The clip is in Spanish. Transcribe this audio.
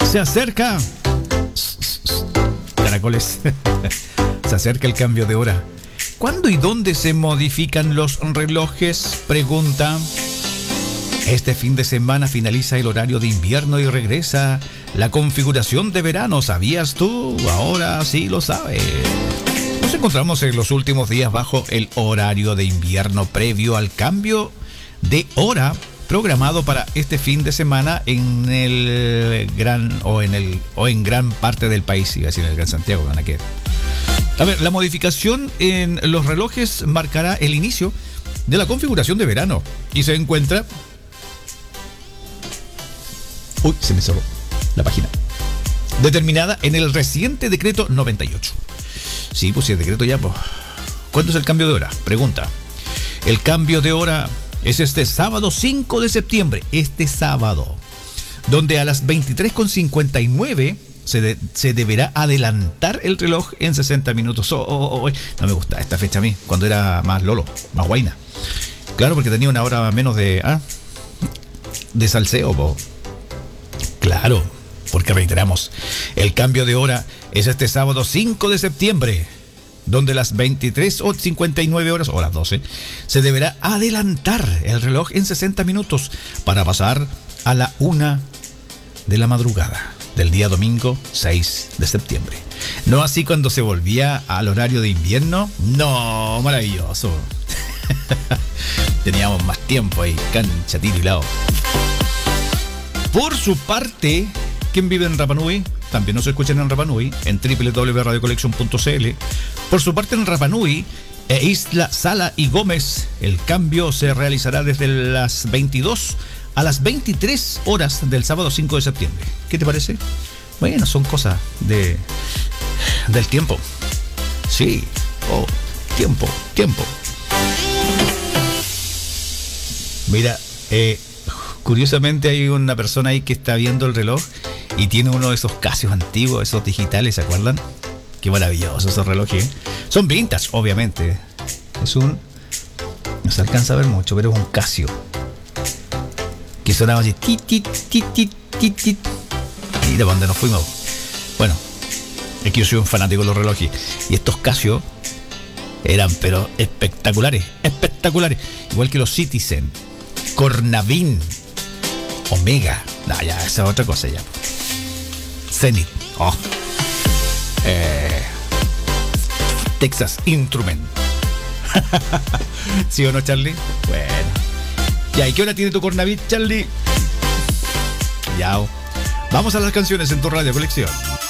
Se acerca. Caracoles. Se acerca el cambio de hora. ¿Cuándo y dónde se modifican los relojes? Pregunta. Este fin de semana finaliza el horario de invierno y regresa la configuración de verano. ¿Sabías tú? Ahora sí lo sabes. Nos encontramos en los últimos días bajo el horario de invierno previo al cambio de hora programado para este fin de semana en el en gran parte del país, iba a decir en el Gran Santiago, van a quedar. A ver, la modificación en los relojes marcará el inicio de la configuración de verano y se encuentra... Uy, se me cerró la página. Determinada en el reciente decreto 98. Sí, pues si el decreto ya, pues... ¿Cuándo es el cambio de hora? Pregunta. El cambio de hora es este sábado 5 de septiembre, este sábado, donde a las 23:59 se deberá adelantar el reloj en 60 minutos. No me gusta esta fecha a mí, cuando era más lolo, más guaina. Claro, porque tenía una hora menos de salseo, po. Claro, porque reiteramos, el cambio de hora es este sábado 5 de septiembre, donde a las 23:59 horas, o las 12, se deberá adelantar el reloj en 60 minutos para pasar a la 1 de la madrugada del día domingo 6 de septiembre. No así cuando se volvía al horario de invierno. No, maravilloso. Teníamos más tiempo ahí, cancha, tiro y lado. Por su parte, ¿quién vive en Rapa Nui? También nos escuchan en Rapa Nui, en www.radiocolección.cl. Por su parte, en Rapa Nui, Isla, Sala y Gómez, el cambio se realizará desde las 22 a las 23 horas del sábado 5 de septiembre. ¿Qué te parece? Bueno, son cosas del tiempo. Sí, tiempo. Mira, curiosamente hay una persona ahí que está viendo el reloj y tiene uno de esos Casios antiguos, esos digitales, ¿se acuerdan? Qué maravillosos esos relojes, ¿eh? Son vintage, obviamente. No se alcanza a ver mucho, pero es un Casio que sonaba así, tit, tit, tit, tit, tit, tit. Y de dónde nos fuimos. Bueno, es que yo soy un fanático de los relojes y estos Casio eran pero espectaculares. Igual que los Citizen, Cornavin, Omega. No, ya, esa es otra cosa ya. Zenith. Texas Instrument. ¿Sí o no, Charlie? Bueno. Ya, ¿y qué hora tiene tu Cornavin, Charlie? Ya. Vamos a las canciones en tu radio colección.